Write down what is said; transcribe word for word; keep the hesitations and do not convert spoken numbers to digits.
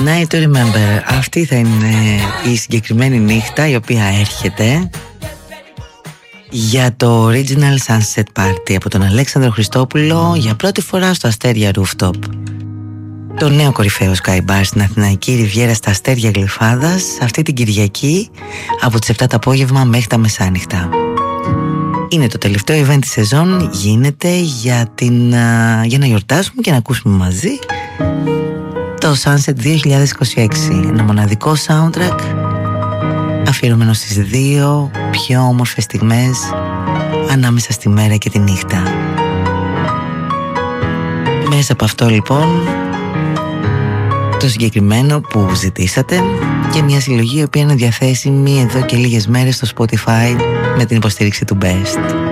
Night to Remember. Αυτή θα είναι η συγκεκριμένη νύχτα η οποία έρχεται για το Original Sunset Party από τον Αλέξανδρο Χριστόπουλο για πρώτη φορά στο Αστέρια Rooftop. Το νέο κορυφαίο Sky Bar στην Αθηναϊκή Ριβιέρα στα Αστέρια Γλυφάδας αυτή την Κυριακή από τις επτά το απόγευμα μέχρι τα μεσάνυχτα. Είναι το τελευταίο event της σεζόν, γίνεται για, την, για να γιορτάσουμε και να ακούσουμε μαζί το Sunset δύο χιλιάδες είκοσι έξι. Ένα μοναδικό soundtrack αφιερωμένο στις δύο πιο όμορφες στιγμές ανάμεσα στη μέρα και τη νύχτα. Μέσα από αυτό λοιπόν το συγκεκριμένο που ζητήσατε και μια συλλογή η οποία είναι διαθέσιμη εδώ και λίγες μέρες στο Spotify με την υποστήριξη του Best.